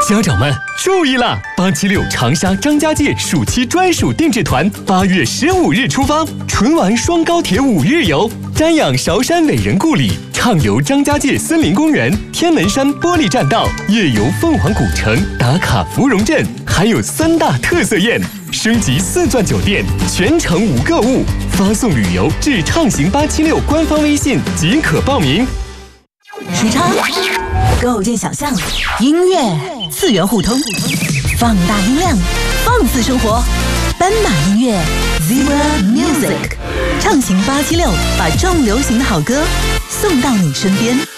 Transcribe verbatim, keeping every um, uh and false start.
家长们注意啦！八七六长沙张家界暑期专属定制团，八月十五日出发，纯玩双高铁五日游，瞻仰韶山伟人故里，畅游张家界森林公园、天门山玻璃栈道，夜游凤凰古城，打卡芙蓉镇，还有三大特色宴。升级四钻酒店，全程无购物，发送旅游至畅行八七六官方微信即可报名。 时差，构建想象，音乐次元互通，放大音量，放肆生活。斑马音乐 Zebra Music， 畅行八七六，把重流行的好歌送到你身边。